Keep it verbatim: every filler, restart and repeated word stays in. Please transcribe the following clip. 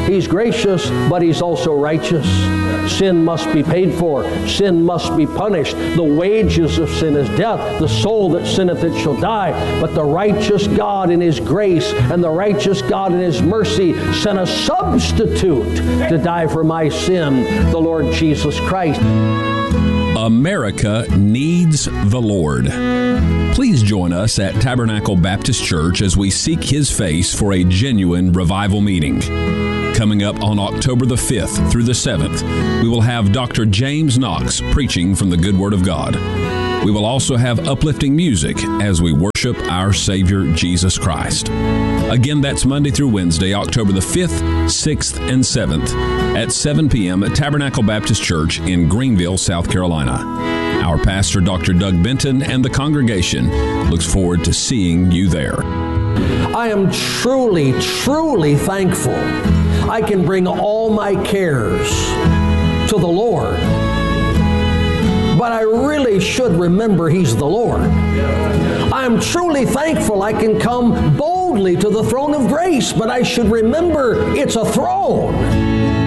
He's gracious, but He's also righteous. Sin must be paid for. Sin must be punished. The wages of sin is death. The soul that sinneth, it shall die. But the righteous God in His grace and the righteous God in His mercy sent a substitute to die for my sin, the Lord Jesus Christ. America needs the Lord. Please join us at Tabernacle Baptist Church as we seek His face for a genuine revival meeting. Coming up on October the fifth through the seventh, we will have Doctor James Knox preaching from the good Word of God. We will also have uplifting music as we worship our Savior, Jesus Christ. Again, that's Monday through Wednesday, October the fifth, sixth, and seventh at seven p.m. at Tabernacle Baptist Church in Greenville, South Carolina. Our pastor, Doctor Doug Benton, and the congregation looks forward to seeing you there. I am truly, truly thankful I can bring all my cares to the Lord. But I really should remember He's the Lord. I am truly thankful I can come boldly to the throne of grace, but I should remember it's a throne.